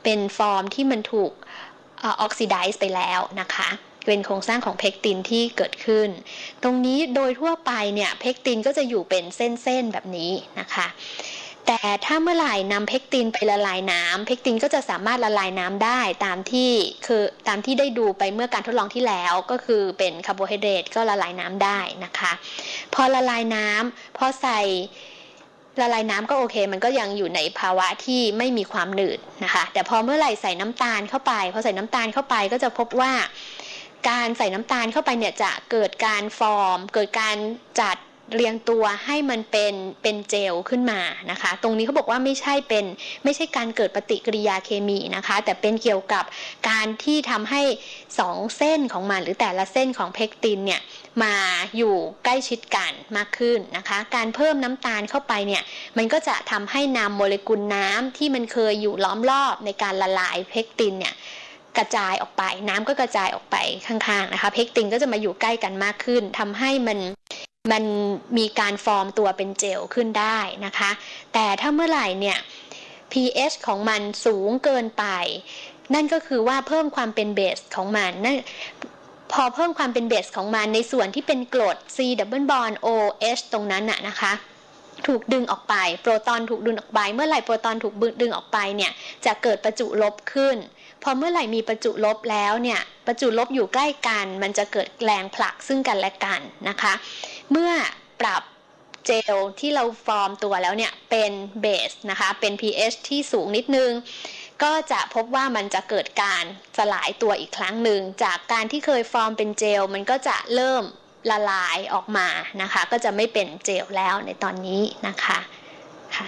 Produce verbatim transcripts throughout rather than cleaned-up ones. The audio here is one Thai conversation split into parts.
เป็นฟอร์มที่มันถูกออกซิไดซ์ไปแล้วนะคะเป็นโครงสร้างของเพกตินที่เกิดขึ้นตรงนี้โดยทั่วไปเนี่ยเพกตินก็จะอยู่เป็นเส้นๆแบบนี้นะคะแต่ถ้าเมื่อไหร่นำเพกตินไปละลายน้ำเพกตินก็จะสามารถละลายน้ำได้ตามที่คือตามที่ได้ดูไปเมื่อการทดลองที่แล้วก็คือเป็นคาร์โบไฮเดรตก็ละลายน้ำได้นะคะพอละลายน้ำพอใส่ละลายน้ำก็โอเคมันก็ยังอยู่ในภาวะที่ไม่มีความหนืดนะคะแต่พอเมื่อไหร่ใส่น้ำตาลเข้าไปพอใส่น้ำตาลเข้าไปก็จะพบว่าการใส่น้ำตาลเข้าไปเนี่ยจะเกิดการฟอร์มเกิดการจัดเรียงตัวให้มันเป็นเป็นเจลขึ้นมานะคะตรงนี้เขาบอกว่าไม่ใช่เป็นไม่ใช่การเกิดปฏิกิริยาเคมีนะคะแต่เป็นเกี่ยวกับการที่ทำให้สองเส้นของมันหรือแต่ละเส้นของเพกตินเนี่ยมาอยู่ใกล้ชิดกันมากขึ้นนะคะการเพิ่มน้ำตาลเข้าไปเนี่ยมันก็จะทำให้นำโมเลกุลน้ำที่มันเคยอยู่ล้อมรอบในการละลายเพกตินเนี่ยกระจายออกไปน้ำก็กระจายออกไปข้างๆนะคะเพกตินก็จะมาอยู่ใกล้กันมากขึ้นทำให้มันมันมีการฟอร์มตัวเป็นเจลขึ้นได้นะคะแต่ถ้าเมื่อไหร่เนี่ย pH ของมันสูงเกินไปนั่นก็คือว่าเพิ่มความเป็นเบสของมันนั่นพอเพิ่มความเป็นเบสของมันในส่วนที่เป็นกรด C double bond OH ตรงนั้นน่ะนะคะถูกดึงออกไปโปรตอนถูกดึงออกไปเมื่อไหร่โปรตอนถูกดึงออกไปเนี่ยจะเกิดประจุลบขึ้นพอเมื่อไหร่มีประจุลบแล้วเนี่ยประจุลบอยู่ใกล้กันมันจะเกิดแรงผลักซึ่งกันและกันนะคะเมื่อปรับเจลที่เราฟอร์มตัวแล้วเนี่ยเป็นเบสนะคะเป็น pH ที่สูงนิดนึงก็จะพบว่ามันจะเกิดการสลายตัวอีกครั้งหนึ่งจากการที่เคยฟอร์มเป็นเจลมันก็จะเริ่มละลายออกมานะคะก็จะไม่เป็นเจลแล้วในตอนนี้นะคะค่ะ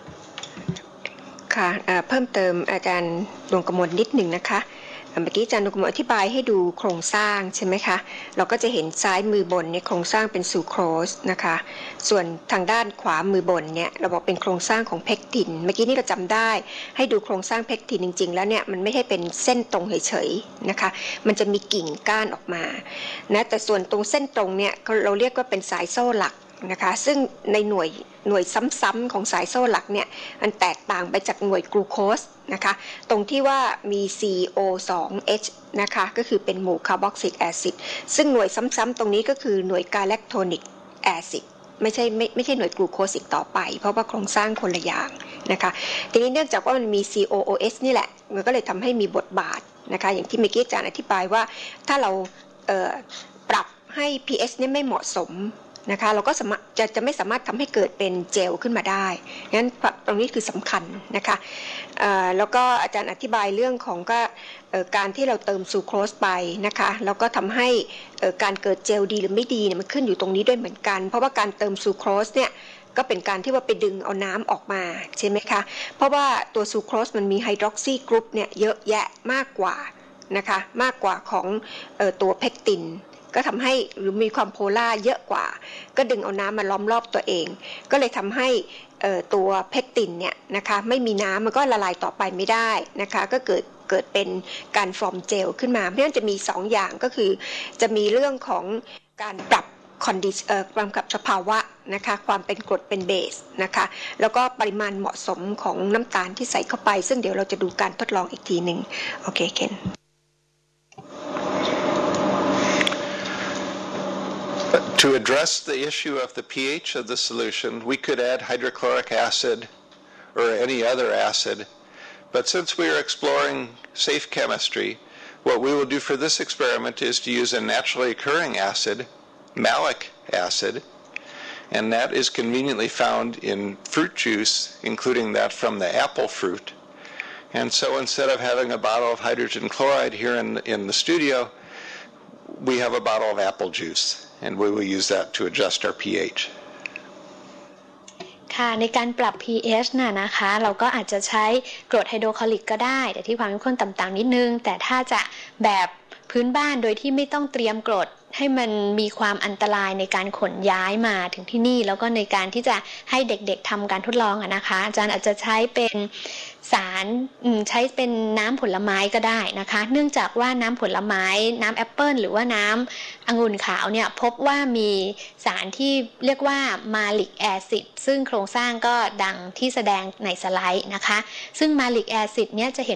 ค่ะเพิ่มเติมอาจารย์ดวงกมลนิดหนึ่งนะคะเมื่อกี้อาจารย์ดวงกมลอธิบายให้ดูโครงสร้างใช่ไหมคะเราก็จะเห็นซ้ายมือบนเนี่ยโครงสร้างเป็นซูโครสนะคะส่วนทางด้านขวามือบนเนี่ยเราบอกเป็นโครงสร้างของเพกตินเมื่อกี้นี่เราจำได้ให้ดูโครงสร้างเพกตินจริงๆแล้วเนี่ยมันไม่ใช่เป็นเส้นตรงเฉยๆนะคะมันจะมีกิ่งก้านออกมานะแต่ส่วนตรงเส้นตรงเนี่ยเราเรียกว่าเป็นสายโซ่หลักนะคะซึ่งในหน่วยหน่วยซ้ำๆของสายโซ่หลักเนี่ยมันแตกต่างไปจากหน่วยกลูโคสนะคะตรงที่ว่ามี ซี โอ ทู เอช นะคะก็คือเป็นหมู่คาร์บอกซิลิกแอซิดซึ่งหน่วยซ้ำๆตรงนี้ก็คือหน่วยกาแลคโทนิกแอซิดไม่ใช่ไม่ไม่ใช่หน่วยกลูโคสอีกต่อไปเพราะว่าโครงสร้างคนละอย่างนะคะทีนี้เนื่องจากว่ามันมี ซี โอ โอ เอช นี่แหละมันก็เลยทำให้มีบทบาทนะคะอย่างที่เมื่อกี้อาจารย์อธิบายว่าถ้าเราเอ่อปรับให้ pH เนี่ยไม่เหมาะสมนะคะเราก็สามารถจะจะไม่สามารถทำให้เกิดเป็นเจลขึ้นมาได้งั้นตรงนี้คือสำคัญนะคะแล้วก็อาจารย์อธิบายเรื่องของก็การที่เราเติมซูโครสไปนะคะแล้วก็ทำให้การเกิดเจลดีหรือไม่ดีเนี่ยมันขึ้นอยู่ตรงนี้ด้วยเหมือนกันเพราะว่าการเติมซูโครสเนี่ยก็เป็นการที่ว่าไปดึงเอาน้ำออกมาใช่ไหมคะเพราะว่าตัวซูโครสมันมีไฮดรอกซีกรุ๊ปเนี่ยเยอะแยะมากกว่านะคะมากกว่าของตัวเพกตินก็ทำให้หรือมีความโพล่าเยอะกว่าก็ดึงเอาน้ำมาล้อมรอบตัวเองก็เลยทำให้ตัวเพกตินเนี่ยนะคะไม่มีน้ำมันก็ละลายต่อไปไม่ได้นะคะก็เกิดเกิดเป็นการฟอร์มเจลขึ้นมาเพราะฉะนั้นจะมีสองอย่างก็คือจะมีเรื่องของการปรับคอนดิเอ่อความกับสภาวะนะคะความเป็นกรดเป็นเบสนะคะแล้วก็ปริมาณเหมาะสมของน้ำตาลที่ใส่เข้าไปซึ่งเดี๋ยวเราจะดูการทดลองอีกทีหนึ่งโอเคเคน To address the issue of the pH of the solution, we could add hydrochloric acid or any other acid, but since we are exploring safe chemistry, what we will do for this experiment is to use a naturally occurring acid, malic acid, and that is conveniently found in fruit juice, including that from the apple fruit. And so instead of having a bottle of hydrogen chloride here in, in the studio, we have a bottle of apple juice. And we will use that to adjust our pH. ค่ะในการปรับ pH น่ะนะคะเราก็อาจจะใช้กรดไฮโดรคลอริกก็ได้แต่ที่ความเข้มข้นต่ำๆนิดนึงแต่ถ้าจะแบบพื้นบ้านโดยที่ไม่ต้องเตรียมกรดให้มันมีความอันตรายในการขนย้ายมาถึงที่นี่แล้วก็ในการที่จะให้เด็กๆทำการทดลองอะนะคะอาจารย์อาจจะใช้เป็นสารใช้เป็นน้ำผลไม้ก็ได้นะคะเนื่องจากว่าน้ำผลไม้น้ำแอปเปิลหรือว่าน้ำองุ่นขาวเนี่ยพบว่ามีสารที่เรียกว่ามาลิกแอซิดซึ่งโครงสร้างก็ดังที่แสดงในสไลด์นะคะซึ่งมาลิกแอซิดเนี่ยจะเห็น